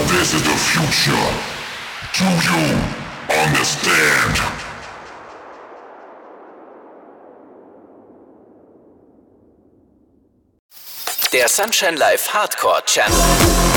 This is the future. Do you understand? Der Sunshine Live Hardcore Channel.